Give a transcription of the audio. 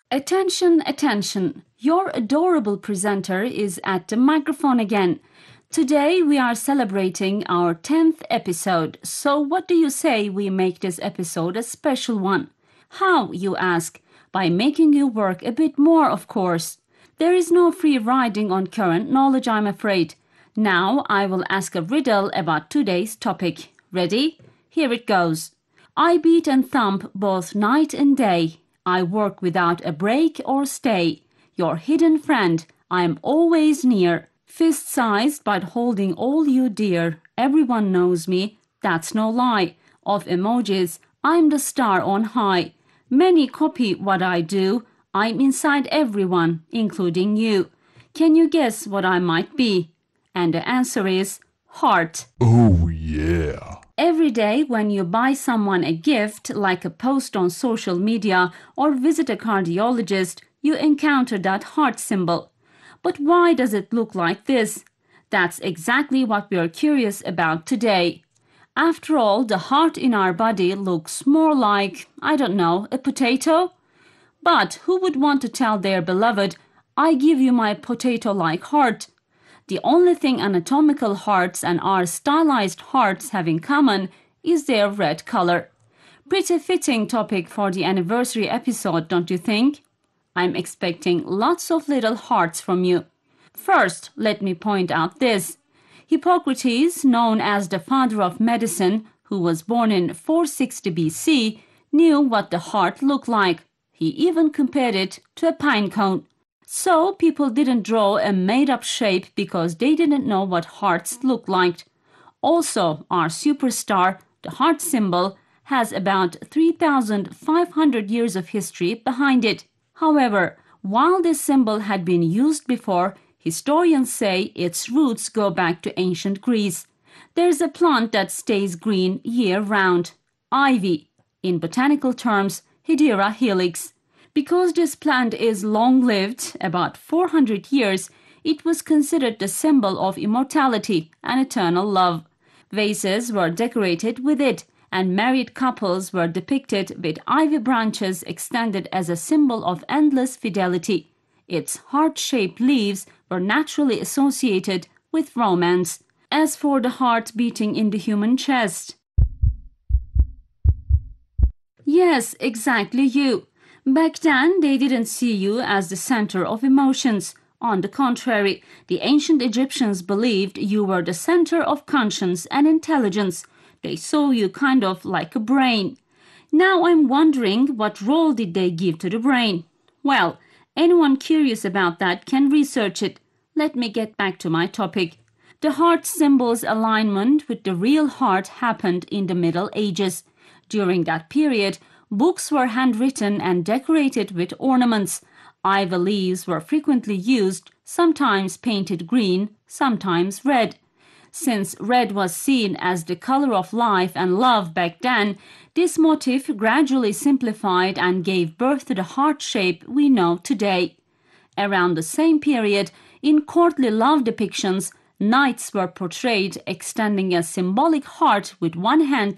Attention, attention! Your adorable presenter is at the microphone again. Today we are celebrating our 10th episode, so what do you say we make this episode a special one? How, you ask? By making you work a bit more, of course. There is no free riding on current knowledge, I'm afraid. Now I will ask a riddle about today's topic. Ready? Here it goes. I beat and thump both night and day. I work without a break or stay. Your hidden friend, I am always near. Fist-sized but holding all you dear. Everyone knows me, that's no lie. Of emojis, I'm the star on high. Many copy what I do. I'm inside everyone, including you. Can you guess what I might be? And the answer is heart. Oh yeah. Every day when you buy someone a gift, like a post on social media or visit a cardiologist, you encounter that heart symbol. But why does it look like this? That's exactly what we are curious about today. After all, the heart in our body looks more like, I don't know, a potato? But who would want to tell their beloved, I give you my potato-like heart? The only thing anatomical hearts and our stylized hearts have in common is their red color. Pretty fitting topic for the anniversary episode, don't you think? I'm expecting lots of little hearts from you. First, let me point out this. Hippocrates, known as the father of medicine, who was born in 460 BC, knew what the heart looked like. He even compared it to a pine cone. So people didn't draw a made-up shape because they didn't know what hearts looked like. Also, our superstar, the heart symbol, has about 3,500 years of history behind it. However, while this symbol had been used before, historians say its roots go back to ancient Greece. There's a plant that stays green year-round, ivy. In botanical terms, Hydera helix. Because this plant is long-lived, about 400 years, it was considered the symbol of immortality and eternal love. Vases were decorated with it, and married couples were depicted with ivy branches extended as a symbol of endless fidelity. Its heart-shaped leaves were naturally associated with romance. As for the heart beating in the human chest. Yes, exactly you. Back then, they didn't see you as the center of emotions. On the contrary, the ancient Egyptians believed you were the center of conscience and intelligence. They saw you kind of like a brain. Now I'm wondering, what role did they give to the brain? Well, anyone curious about that can research it. Let me get back to my topic. The heart symbol's alignment with the real heart happened in the Middle Ages. During that period, books were handwritten and decorated with ornaments. Ivy leaves were frequently used, sometimes painted green, sometimes red. Since red was seen as the color of life and love back then, this motif gradually simplified and gave birth to the heart shape we know today. Around the same period, in courtly love depictions, knights were portrayed extending a symbolic heart with one hand